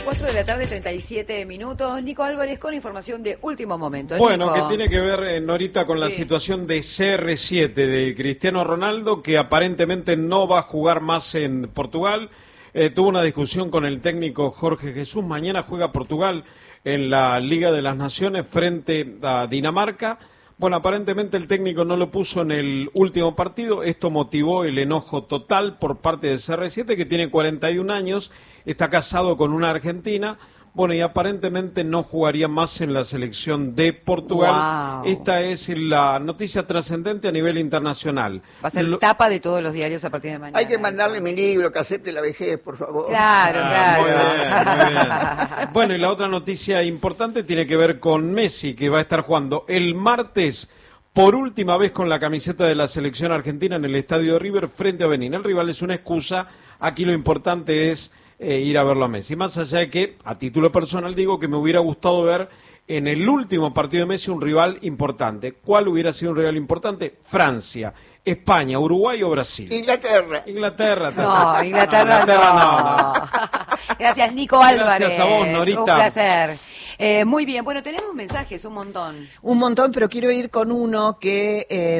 4 de la tarde, 37 minutos. Nico Álvarez con información de último momento. Bueno, Nico. que tiene que ver, Norita, con la situación de CR7, de Cristiano Ronaldo, que aparentemente no va a jugar más en Portugal. Tuvo una discusión con el técnico Jorge Jesús. Mañana juega Portugal en la Liga de las Naciones frente a Dinamarca. Bueno, aparentemente el técnico no lo puso en el último partido. Esto motivó el enojo total por parte de CR7, que tiene 41 años, está casado con una argentina. Bueno, y aparentemente no jugaría más en la selección de Portugal. Wow. Esta es la noticia trascendente a nivel internacional. Va a ser tapa de todos los diarios a partir de mañana. Hay que mandarle mi libro, que acepte la vejez, por favor. Claro, claro. Muy bien, muy bien. Bueno, y la otra noticia importante tiene que ver con Messi, que va a estar jugando el martes por última vez con la camiseta de la selección argentina en el estadio de River frente a Benín. El rival es una excusa, aquí lo importante es ir a verlo a Messi. Más allá de que, a título personal, digo que me hubiera gustado ver en el último partido de Messi un rival importante. ¿Cuál hubiera sido un rival importante? Francia, España, Uruguay o Brasil. Inglaterra. Inglaterra. No, Inglaterra no. Gracias, Nico Álvarez. Gracias a vos, Norita. Un placer. Muy bien, bueno, tenemos mensajes, un montón. Un montón, pero quiero ir con uno que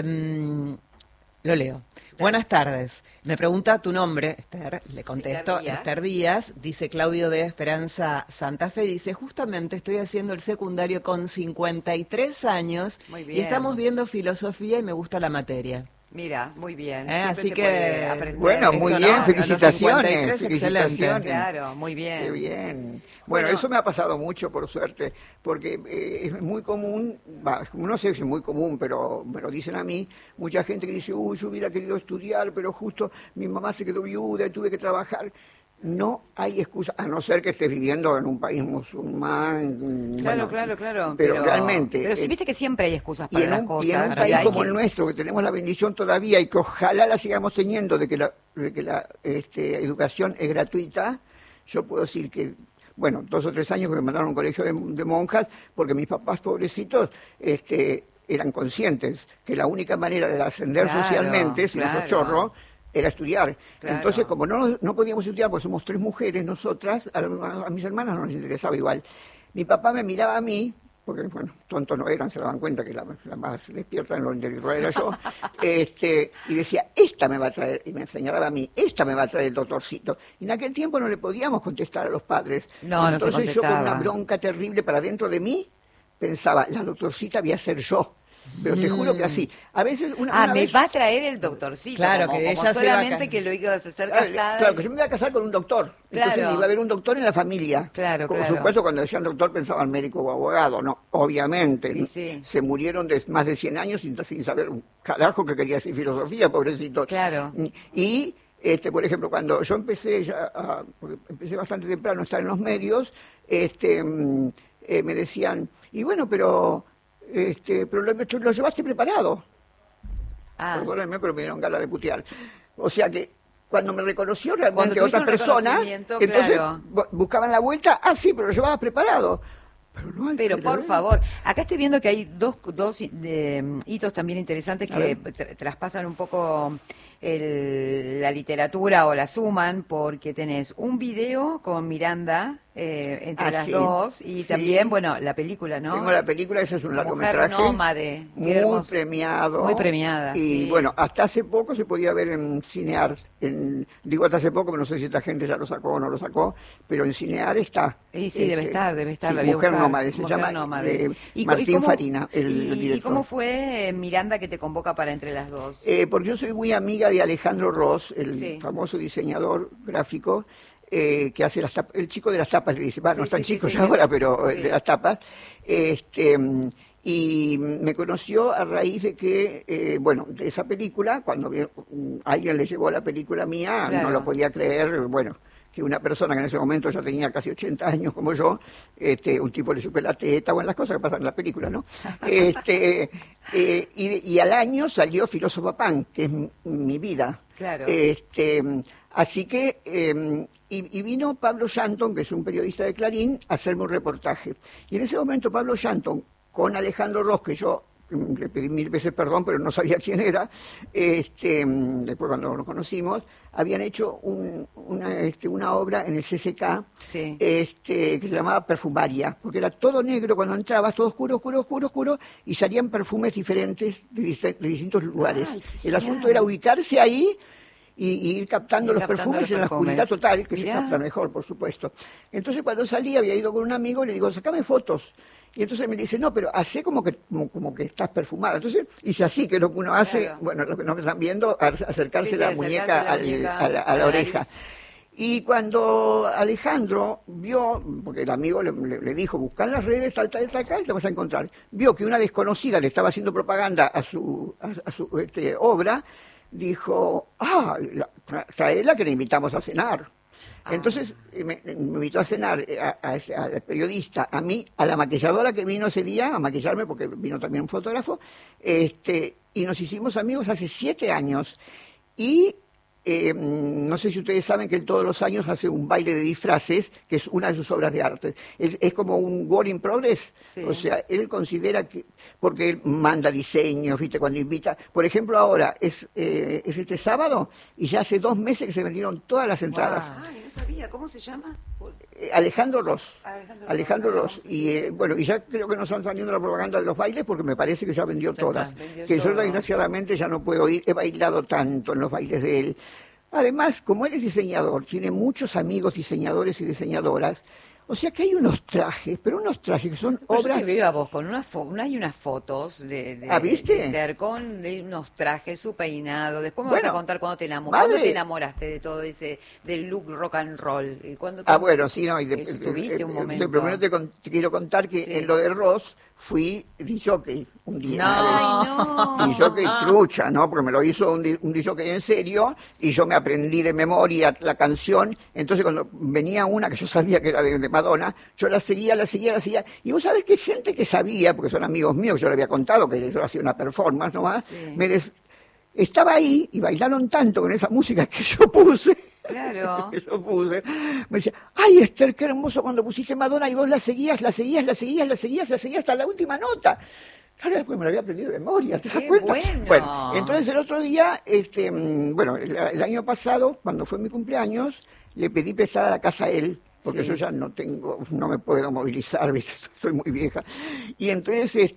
lo leo. Buenas tardes. Me pregunta tu nombre, Esther. Le contesto, Esther Díaz. Dice Claudio de Esperanza Santa Fe. Dice, justamente estoy haciendo el secundario con 53 años. Muy bien. Y estamos viendo filosofía y me gusta la materia. Mira, muy bien. Así se que, puede aprender bueno, muy esto, bien, ¿no? felicitaciones. Excelente. Claro, muy bien. Qué bien. Bueno, eso me ha pasado mucho, por suerte, porque es muy común, no sé si es muy común, pero me lo dicen a mí, mucha gente que dice, uy, yo hubiera querido estudiar, pero justo mi mamá se quedó viuda y tuve que trabajar. No hay excusa, a no ser que estés viviendo en un país musulmán. Claro, bueno, claro. Pero realmente... Pero si viste que siempre hay excusas y para en las un, cosas. y en un país como el nuestro, que tenemos la bendición todavía y que ojalá la sigamos teniendo de que la educación es gratuita, yo puedo decir que, bueno, 2 o 3 años que me mandaron a un colegio de monjas, porque mis papás pobrecitos eran conscientes que la única manera de ascender socialmente, si no chorro, era estudiar. Claro. Entonces, como no podíamos estudiar, porque somos 3 mujeres nosotras, a mis hermanas no les interesaba igual. Mi papá me miraba a mí, porque, bueno, tontos no eran, se daban cuenta que la más despierta en lo individual era yo, y decía, esta me va a traer, y me señalaba a mí, esta me va a traer el doctorcito. Y en aquel tiempo no le podíamos contestar a los padres. No, entonces no se yo con contestaba. una bronca terrible para dentro de mí, pensaba, la doctorcita voy a ser yo. Pero te juro que así. A veces una me vez, va a traer el doctorcito. Claro, como que ella como se iba a solamente que lo ibas a hacer Claro, casada. claro, que yo me iba a casar con un doctor. Entonces Claro. iba a haber un doctor en la familia. Claro, Por claro. supuesto, cuando decían doctor pensaban médico o abogado. No, obviamente. Y sí. Se murieron de más de 100 años sin saber un carajo que quería decir filosofía, pobrecito. Claro. Y, por ejemplo, cuando yo empecé, porque empecé bastante temprano a estar en los medios, me decían, y bueno, pero lo llevaste preparado. Perdónenme, pero me dieron ganas de putear. O sea que cuando me reconoció realmente Cuando otra persona, entonces claro. buscaban la vuelta, sí, pero lo llevabas preparado. Pero por favor, acá estoy viendo que hay dos hitos también interesantes que traspasan un poco la literatura o la suman, porque tenés un video con Miranda entre las dos y también, bueno, la película, ¿no? Tengo la película, esa es un largometraje. Mujer nómade. Muy premiado. Muy premiada, y sí. bueno, hasta hace poco se podía ver en Cinear. Digo hasta hace poco, pero no sé si esta gente ya lo sacó o no lo sacó, pero en Cinear está. Y sí, debe estar, sí, la voy a Mujer buscar. Nómade, se Mujer llama Nómade. Martín cómo, Farina, el director. ¿Y cómo fue Miranda que te convoca para entre las dos? Porque yo soy muy amiga de Alejandro Ross, el famoso diseñador gráfico, que hace el chico de las tapas, le dice, no están chicos ahora, pero de las tapas, y me conoció a raíz de que, de esa película, cuando alguien le llegó la película mía, no lo podía creer, que una persona que en ese momento ya tenía casi 80 años como yo, un tipo le chupé la teta, las cosas que pasan en la película, ¿no? Y al año salió Filósofa Pan, que es mi vida. Claro. Así que, y vino Pablo Shanton, que es un periodista de Clarín, a hacerme un reportaje. Y en ese momento Pablo Shanton, con Alejandro Ross, que yo le pedí 1000 veces perdón, pero no sabía quién era. Después cuando lo conocimos, habían hecho una obra en el CCK, sí, que se llamaba Perfumaria, porque era todo negro cuando entrabas, todo oscuro, oscuro, oscuro, oscuro, y salían perfumes diferentes de distintos lugares. Ay, el asunto era ubicarse ahí y ir captando Ir los captando perfumes los en la perfumes. oscuridad total, que Mirá. se capta mejor, por supuesto. Entonces cuando salí, había ido con un amigo y le digo, sacame fotos. Y entonces me dice, no, pero hace como que estás perfumada. Entonces hice así, que es lo que uno hace, Claro. bueno, lo que nos están viendo, acercarse Sí, la acercarse muñeca la muñeca a la oreja. nariz. Y cuando Alejandro vio, porque el amigo le dijo, busca en las redes, tal, tal, tal, tal, y te vas a encontrar. Vio que una desconocida le estaba haciendo propaganda a su obra, dijo, traela que le invitamos a cenar. Entonces me invitó a cenar al periodista, a mí, a la maquilladora que vino ese día a maquillarme, porque vino también un fotógrafo, y nos hicimos amigos hace 7 años. Y no sé si ustedes saben que él todos los años hace un baile de disfraces, que es una de sus obras de arte. Es como un work in progress. Sí. O sea, él considera que, porque él manda diseños, ¿viste? Cuando invita. Por ejemplo, ahora es este sábado y ya hace 2 meses que se vendieron todas las entradas. Ay, no sabía, ¿cómo se llama? Alejandro Ross. Alejandro Ross. Y bueno, y ya creo que nos van saliendo la propaganda de los bailes porque me parece que ya vendió Ya todas. está, vendió Que yo todo. desgraciadamente ya no puedo ir. He bailado tanto en los bailes de él. Además, como él es diseñador, tiene muchos amigos diseñadores y diseñadoras. O sea que hay unos trajes, pero unos trajes que son Pero yo obras... te veo a vos con hay unas fotos ¿viste? de Tercón, de unos trajes, su peinado. Después me Bueno, vas a contar cuándo madre. ¿Cuándo te enamoraste de todo ese, del look rock and roll? ¿Y cuándo Bueno, sí, no. tuviste un momento. Primero te quiero contar que Sí. en lo de Ross fui disjockey un día. No. una vez. Ay, no. Disjockey trucha, ¿no? Porque me lo hizo un disjockey en serio y yo me aprendí de memoria la canción. Entonces cuando venía una que yo sabía que era de Madonna, yo la seguía. Y vos sabés que gente que sabía, porque son amigos míos, yo le había contado que yo hacía una performance nomás, Sí. estaba ahí y bailaron tanto con esa música que yo puse. Claro. Que yo puse. Me decía, ay Esther, qué hermoso cuando pusiste Madonna y vos la seguías hasta la última nota. Claro, después me lo había aprendido de memoria, ¿te das Qué cuenta? bueno. Entonces el otro día, el año pasado, cuando fue mi cumpleaños, le pedí prestada la casa a él, porque Sí. yo ya no me puedo movilizar, ¿viste? Estoy muy vieja. Y entonces,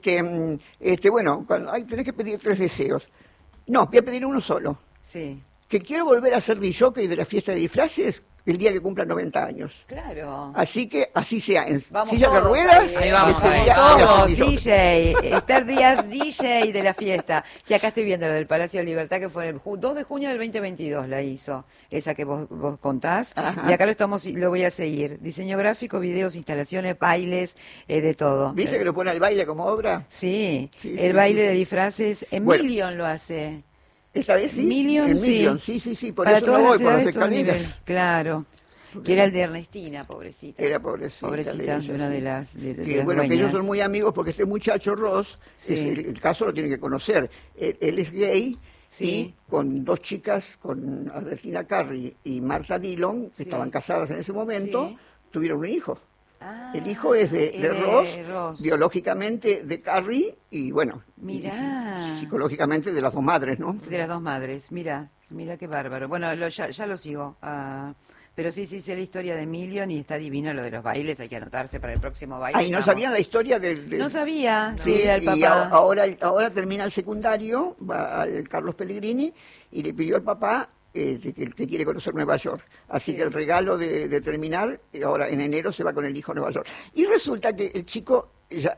tenés que pedir 3 deseos. No, voy a pedir uno solo. Sí. Que quiero volver a ser disjockey de la fiesta de disfraces el día que cumpla 90 años. Claro. Así que así sea. En Vamos silla de todos ruedas, ahí, vamos, ese ahí. día voy a ser Todos, disjockey. DJ, Esther Díaz, DJ de la fiesta. Sí, acá estoy viendo lo del Palacio de Libertad, que fue el 2 de junio del 2022 la hizo, esa que vos contás. Ajá. Y acá lo voy a seguir. Diseño gráfico, videos, instalaciones, bailes, de todo. ¿Viste que lo pone al baile como obra? Sí, Sí, el sí, baile sí, de sí. disfraces. Bueno. Million lo hace. ¿Esta vez sí? Million, En sí. Million, sí. Por Para eso todas no las voy por las edades, todo escaleras. nivel. Claro. Que era el de Ernestina, pobrecita. Era pobrecita. Pobrecita, de ella, una sí. de las Que, bueno, que ellos dueñas. son muy amigos porque este muchacho Ross, Sí. el caso lo tiene que conocer. Él es gay Sí. y con 2 chicas, con Albertina Carri y Marta Dillon, que Sí. estaban casadas en ese momento, Sí. tuvieron un hijo. Ah, El hijo es de Ross. biológicamente de Carrie y bueno, Mirá. y psicológicamente de las 2 madres, ¿no? De las 2 madres, mira qué bárbaro. Bueno, ya lo sigo. Pero sí, sé la historia de Million y está divino lo de los bailes, hay que anotarse para el próximo baile. Ay, ¿no Vamos. sabían la historia del... No sabía, Sí, sí, era el y papá. ahora termina el secundario, va al Carlos Pellegrini y le pidió al papá que quiere conocer Nueva York. Así Sí. que el regalo de terminar, ahora en enero se va con el hijo a Nueva York. Y resulta que el chico...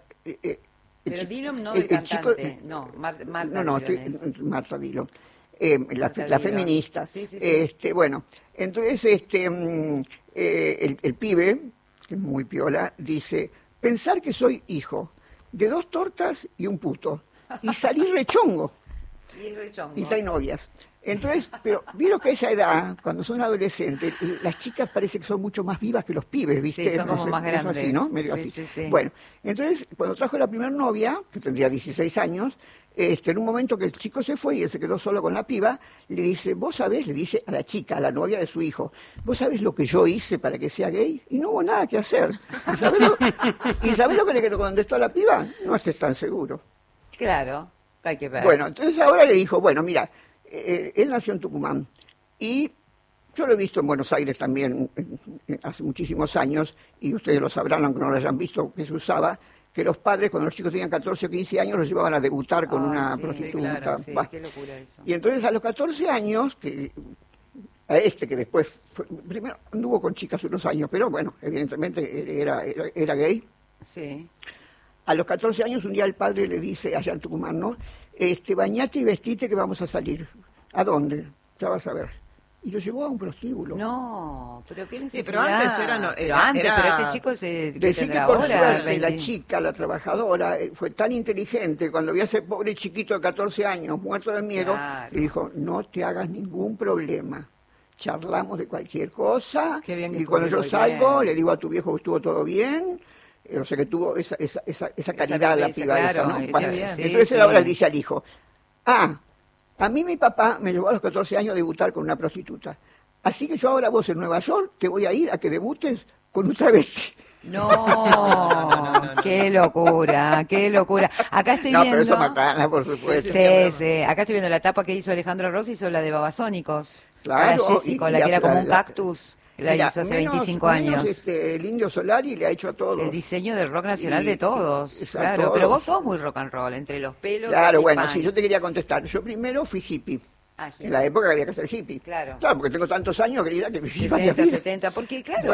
Pero Dillon no de cantante, no, Marta No, Dillon es. Marta Dillon. Marta La Dillon. feminista. Sí. Bueno, entonces el pibe, que es muy piola, dice, pensar que soy hijo de 2 tortas y un puto, y salí rechongo, Y es rechongo. y trae novias. Entonces, pero vieron que a esa edad, cuando son adolescentes, las chicas parece que son mucho más vivas que los pibes, ¿viste? Sí, son como más es así, grandes. ¿no? Medio Sí, así. sí. Bueno, entonces, cuando trajo la primera novia, que tendría 16 años, en un momento que el chico se fue y él se quedó solo con la piba, le dice, vos sabés, le dice a la chica, a la novia de su hijo, vos sabés lo que yo hice para que sea gay, y no hubo nada que hacer. ¿Y sabés lo que le contestó a la piba? No estés tan seguro. Claro, hay que ver. Bueno, entonces ahora le dijo, bueno, mira, él nació en Tucumán y yo lo he visto en Buenos Aires también hace muchísimos años, y ustedes lo sabrán, aunque no lo hayan visto, que se usaba, que los padres, cuando los chicos tenían 14 o 15 años, los llevaban a debutar con una prostituta. Sí, claro, sí, qué locura eso. Y entonces a los 14 años, a que después, primero anduvo con chicas unos años, pero bueno, evidentemente era gay. Sí. A los 14 años un día el padre le dice, allá en Tucumán, ¿no? Bañate y vestite que vamos a salir. ¿A dónde? Ya vas a ver. Y lo llevó a un prostíbulo. No, pero qué necesidad. Sí, pero antes pero este chico se decir que por suerte la chica, la trabajadora, fue tan inteligente, cuando vio a ese pobre chiquito de 14 años muerto de miedo, le dijo, no te hagas ningún problema, charlamos de cualquier cosa, y cuando yo salgo le digo a tu viejo que estuvo todo bien. O sea que tuvo esa caridad la piba, claro, esa, ¿no? Entonces él ahora le dice al hijo, a mí mi papá me llevó a los 14 años a debutar con una prostituta. Así que yo ahora vos en Nueva York te voy a ir a que debutes con un travesti. No, qué locura, qué locura. Acá estoy viendo... pero eso macana, por supuesto. Sí. Acá estoy viendo la etapa que hizo Alejandro Rossi, hizo la de Babasónicos. Claro. Para Jessica, la que era como un cactus. La hizo hace 25 años. El Indio Solari le ha hecho a todos. El diseño del rock nacional de todos. Claro, todos. Pero vos sos muy rock and roll, entre los pelos. Claro, bueno, sí, yo te quería contestar. Yo primero fui hippie. En la época había que ser hippie. Claro, porque tengo tantos años, querida, que 60, 70, porque claro,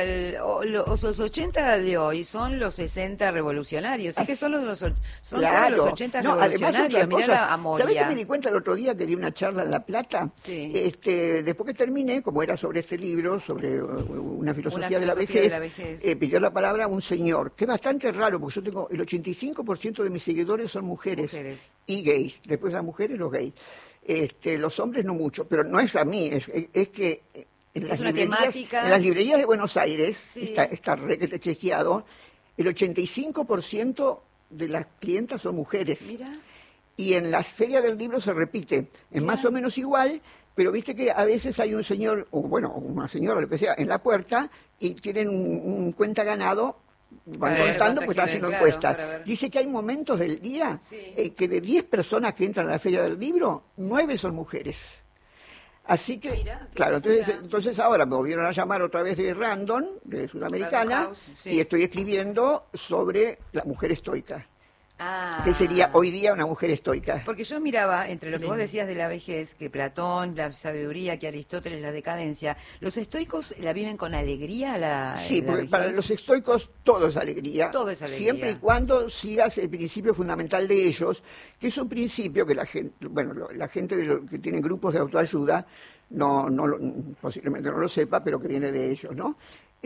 los 80 de hoy son los 60 revolucionarios, así que son todos los 80 revolucionarios. Mirá a Moria. ¿Sabés que me di cuenta el otro día que di una charla en La Plata? Sí. Después que terminé, como era sobre este libro, sobre una filosofía de la vejez, pidió la palabra un señor, que es bastante raro, porque yo tengo el 85% de mis seguidores son mujeres. Y gays, después las mujeres los gays. Los hombres no mucho, pero no es a mí, es que en las librerías de Buenos Aires, está requete chequeado, el 85% de las clientas son mujeres. Mira. Y en las ferias del libro se repite, es más o menos igual, pero viste que a veces hay un señor, o bueno, una señora, lo que sea, en la puerta, y tienen un cuenta ganado. Van contando, pues están haciendo encuestas. Dice que hay momentos del día que de 10 personas que entran a la feria del libro, 9 son mujeres. Así que, claro, entonces ahora me volvieron a llamar otra vez de Random, de Sudamericana, y estoy escribiendo sobre la mujer estoica. ¿Qué sería hoy día una mujer estoica? Porque yo miraba, entre lo que vos decías de la vejez, que Platón, la sabiduría, que Aristóteles, la decadencia, ¿los estoicos la viven con alegría Sí, porque para los estoicos todo es alegría. Todo es alegría. Siempre y cuando sigas el principio fundamental de ellos, que es un principio que la gente que tiene grupos de autoayuda posiblemente no lo sepa, pero que viene de ellos, ¿no?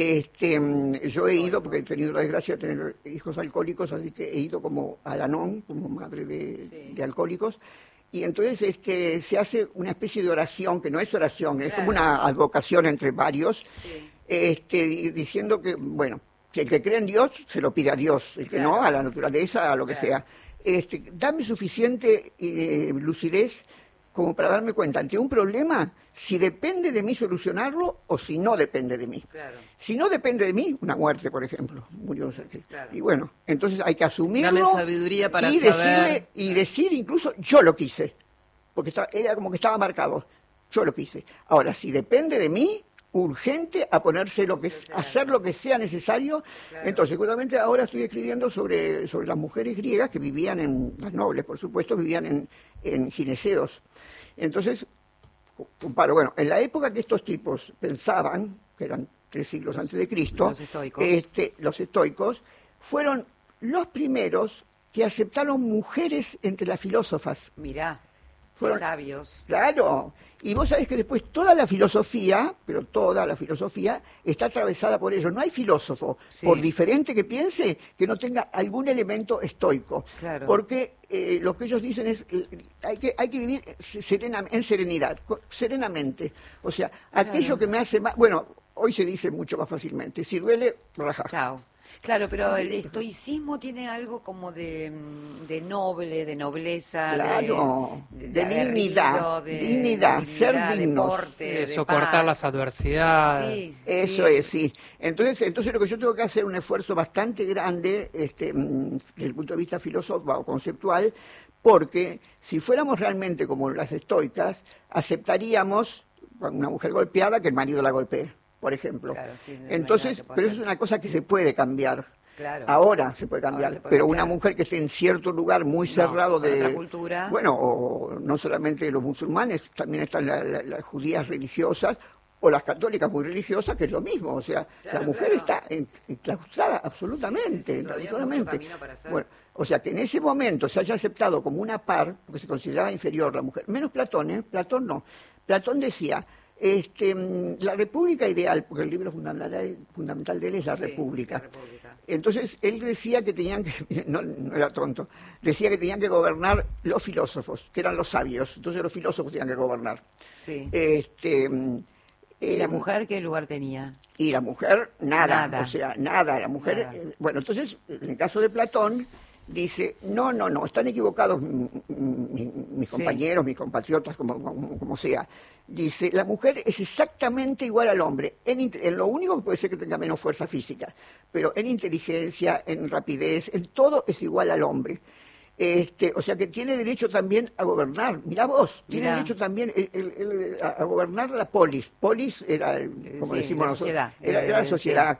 Yo he ido, porque he tenido la desgracia de tener hijos alcohólicos, así que he ido como Al-Anon, como madre de alcohólicos, y entonces se hace una especie de oración, que no es oración, es como una advocación entre varios, diciendo que, bueno, si el que cree en Dios, se lo pide a Dios, el que no, a la naturaleza, a lo que sea. Dame suficiente lucidez como para darme cuenta ante un problema si depende de mí solucionarlo o si no depende de mí. Claro. Si no depende de mí, una muerte, por ejemplo, murió Sergio. Claro. Y bueno, entonces hay que asumirlo. Dame sabiduría para saber. Y decir incluso, yo lo quise, porque era como que estaba marcado, yo lo quise. Ahora, si depende de mí, urgente a ponerse hacer lo que sea necesario. Claro. Entonces, justamente ahora estoy escribiendo sobre las mujeres griegas que vivían las nobles, por supuesto, vivían en gineceos. Entonces, comparo, bueno, en la época que estos tipos pensaban, que eran 3 siglos antes de Cristo, los estoicos fueron los primeros que aceptaron mujeres entre las filósofas. Mirá. Fueron sabios. Claro. Y vos sabés que después toda la filosofía, pero toda la filosofía, está atravesada por ello. No hay filósofo, por diferente que piense, que no tenga algún elemento estoico. Claro. Porque lo que ellos dicen es, hay que vivir en serenidad, serenamente. O sea, aquello que me hace más... Bueno, hoy se dice mucho más fácilmente. Si duele, rajá. Chao. Claro, pero el estoicismo tiene algo como de noble, de nobleza, claro, de dignidad, dignidad, ser dignos, deporte, de soportar las adversidades. Sí, eso es, sí. Entonces lo que yo tengo que hacer es un esfuerzo bastante grande, desde el punto de vista filosófico o conceptual, porque si fuéramos realmente como las estoicas, aceptaríamos a una mujer golpeada que el marido la golpee, por ejemplo. Claro, sí, entonces, pero eso es una cosa que se puede cambiar. Claro. Ahora se puede cambiar, pero cambiar. una mujer que esté en cierto lugar muy cerrado de de otra cultura. Bueno, o no solamente los musulmanes, también están las judías religiosas o las católicas muy religiosas, que es lo mismo, o sea, claro, la mujer está enclaustrada absolutamente, enclaustramente. Bueno, o sea, que en ese momento se haya aceptado como una par, porque se consideraba inferior la mujer, menos Platón, Platón no. Platón decía, la república ideal, porque el libro fundamental de él es la República. Entonces, él decía que tenían que, no era tonto, decía que tenían que gobernar los filósofos, que eran los sabios, entonces los filósofos tenían que gobernar. Sí. ¿Y la mujer qué lugar tenía? Y la mujer, nada. O sea, nada, la mujer, nada. Bueno, entonces, en el caso de Platón, dice, no, están equivocados mis compañeros, mis compatriotas, como sea. Dice, la mujer es exactamente igual al hombre, en lo único que puede ser que tenga menos fuerza física, pero en inteligencia, en rapidez, en todo es igual al hombre. O sea que tiene derecho también a gobernar. Mirá vos, tiene derecho también a gobernar la polis. Polis era, como decimos nosotros, era la sociedad.